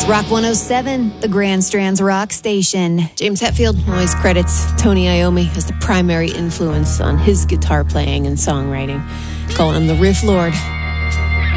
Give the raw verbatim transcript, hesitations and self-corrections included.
Rock one oh seven, the Grand Strands Rock Station. James Hetfield always credits Tony Iommi as the primary influence on his guitar playing and songwriting, calling him the riff lord.